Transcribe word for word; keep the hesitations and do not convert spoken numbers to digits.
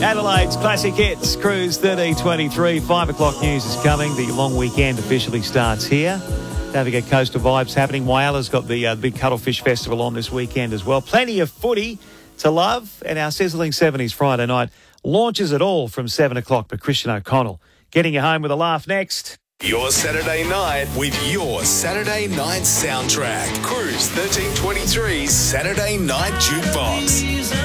Adelaide's Classic Hits, Cruise thirteen twenty-three. Five o'clock news is coming. The long weekend officially starts here. Don't forget Coastal Vibes happening. Whyala's got the uh, big Cuttlefish Festival on this weekend as well. Plenty of footy to love. And our Sizzling seventies Friday night launches it all from seven o'clock. But Christian O'Connell getting you home with a laugh next. Your Saturday night with your Saturday night soundtrack. Cruise thirteen twenty-three's Saturday Night Jukebox.